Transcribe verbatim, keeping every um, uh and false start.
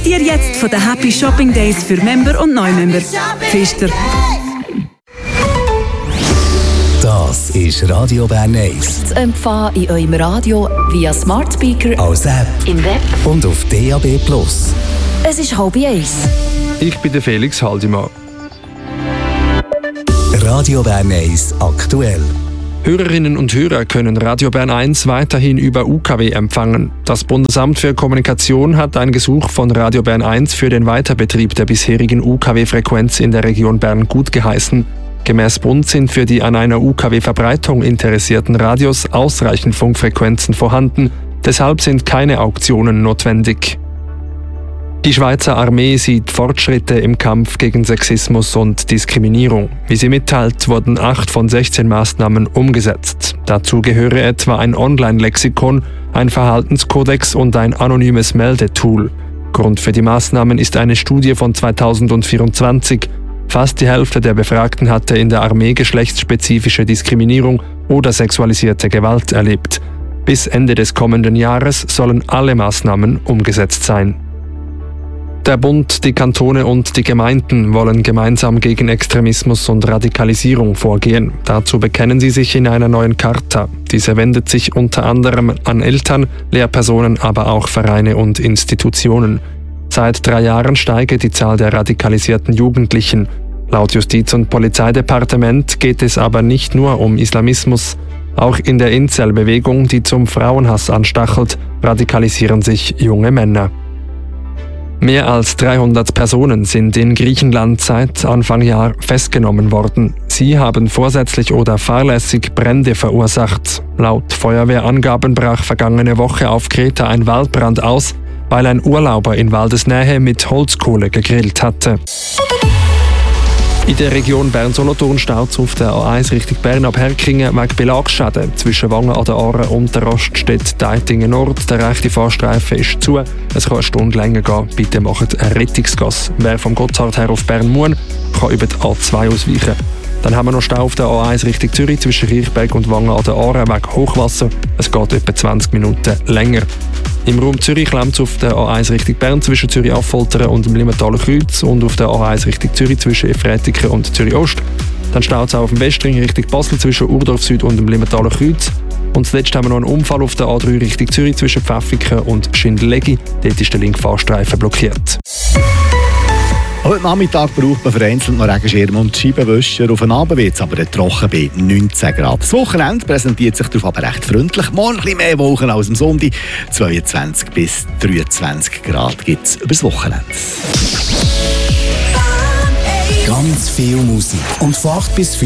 Profitiere jetzt von den Happy Shopping Days für Member und Neumember. Pfister. Das ist Radio Bern eins. Zu empfangen in eurem Radio via Smart Speaker, als App, im Web und auf D A B plus. Es ist halb eins. Ich bin der Felix Haldimann. Radio Bern eins aktuell. Hörerinnen und Hörer können Radio Bern eins weiterhin über U K W empfangen. Das Bundesamt für Kommunikation hat ein Gesuch von Radio Bern eins für den Weiterbetrieb der bisherigen U K W-Frequenz in der Region Bern gutgeheißen. Gemäß Bund sind für die an einer U K W-Verbreitung interessierten Radios ausreichend Funkfrequenzen vorhanden, deshalb sind keine Auktionen notwendig. Die Schweizer Armee sieht Fortschritte im Kampf gegen Sexismus und Diskriminierung. Wie sie mitteilt, wurden acht von sechzehn Maßnahmen umgesetzt. Dazu gehöre etwa ein Online-Lexikon, ein Verhaltenskodex und ein anonymes Meldetool. Grund für die Maßnahmen ist eine Studie von zweitausendvierundzwanzig. Fast die Hälfte der Befragten hatte in der Armee geschlechtsspezifische Diskriminierung oder sexualisierte Gewalt erlebt. Bis Ende des kommenden Jahres sollen alle Maßnahmen umgesetzt sein. Der Bund, die Kantone und die Gemeinden wollen gemeinsam gegen Extremismus und Radikalisierung vorgehen. Dazu bekennen sie sich in einer neuen Charta. Diese wendet sich unter anderem an Eltern, Lehrpersonen, aber auch Vereine und Institutionen. Seit drei Jahren steige die Zahl der radikalisierten Jugendlichen. Laut Justiz- und Polizeidepartement geht es aber nicht nur um Islamismus. Auch in der Incel-Bewegung, die zum Frauenhass anstachelt, radikalisieren sich junge Männer. Mehr als dreihundert Personen sind in Griechenland seit Anfang Jahr festgenommen worden. Sie haben vorsätzlich oder fahrlässig Brände verursacht. Laut Feuerwehrangaben brach vergangene Woche auf Kreta ein Waldbrand aus, weil ein Urlauber in Waldesnähe mit Holzkohle gegrillt hatte. In der Region Bern-Solothurn staut es auf der A eins Richtung Bern ab Herkingen wegen Belagsschäden. Zwischen Wangen an der Aare und der Raststätte Deitingen Nord. Der rechte Fahrstreifen ist zu. Es kann eine Stunde länger gehen. Bitte macht ein Rettungsgas. Wer vom Gotthard her auf Bern-Muen kann über die A zwei ausweichen. Dann haben wir noch Stau auf der A eins Richtung Zürich zwischen Kirchberg und Wangen an der Aare wegen Hochwasser. Es geht etwa zwanzig Minuten länger. Im Raum Zürich klemmt es auf der A eins Richtung Bern zwischen Zürich-Affoltern und dem Limmentaler Kreuz und auf der A eins Richtung Zürich zwischen Efretiken und Zürich-Ost. Dann staut es auch auf dem Westring Richtung Basel zwischen Urdorf Süd und dem Limmentaler Kreuz. Und zuletzt haben wir noch einen Unfall auf der A drei Richtung Zürich zwischen Pfäffiken und Schindellegi. Dort ist der linke Fahrstreifen blockiert. Heute Nachmittag braucht man vereinzelt noch Regenschirm und Scheibenwischer. Auf den Abend wird es aber trocken bei neunzehn Grad. Das Wochenende präsentiert sich darauf aber recht freundlich. Morgen ein bisschen mehr Wolken als am Sonntag. zweiundzwanzig bis dreiundzwanzig Grad gibt es über das Wochenende. Ganz viel Musik. Und von acht bis fünf